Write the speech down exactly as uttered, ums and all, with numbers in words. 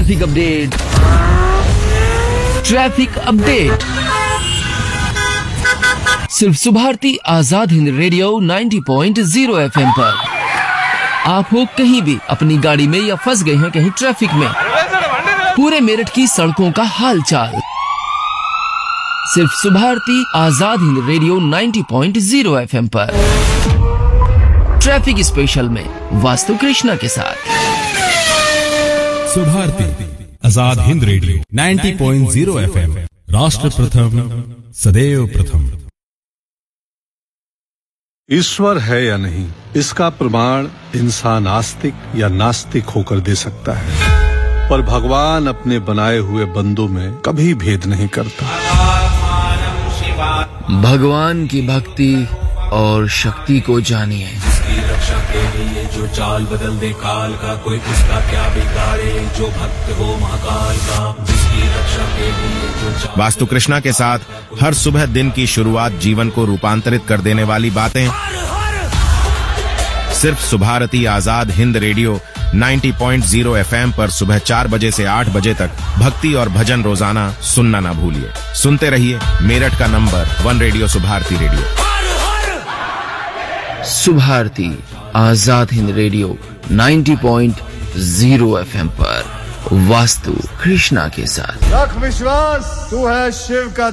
Traffic update traffic update सिर्फ Subharti Azad Hind radio नब्बे point शून्य एफएम पर। आप हो कहीं भी अपनी गाड़ी में या फंस गए हैं कहीं ट्रैफिक में, पूरे मेरठ की सड़कों का हाल चाल सिर्फ सुभारती आजाद हिंद रेडियो नब्बे पॉइंट शून्य एफएम पर। ट्रैफिक स्पेशल में वास्तु कृष्णा के साथ सुभारती आजाद हिंद रेडियो नब्बे पॉइंट शून्य एफएम, राष्ट्र प्रथम सदैव प्रथम। ईश्वर है या नहीं, इसका प्रमाण इंसान आस्तिक या नास्तिक होकर दे सकता है, पर भगवान अपने बनाए हुए बंदों में कभी भेद नहीं करता। भगवान की भक्ति और शक्ति को जानिए। जिसकी रक्षा के लिए जो चाल बदल दे काल का, कोई उसका क्या बिगाड़े जो भक्त हो महाकाल का। जिसकी रक्षा के लिए जो चाल। वास्तु कृष्णा के साथ हर सुबह दिन की शुरुआत जीवन को रूपांतरित कर देने वाली बातें सिर्फ सुभारती आजाद हिंद रेडियो नब्बे पॉइंट शून्य एफएम पर सुबह चार बजे से आठ बजे तक भक्ति और भजन रोजाना सुनना ना भूलिए। सुनते रहिए मेरठ का number one radio Subharti radio. Subharti Azad Hind radio नब्बे पॉइंट शून्य एफएम पर वास्तु कृष्णा के साथ। रख विश्वास, तू है शिव का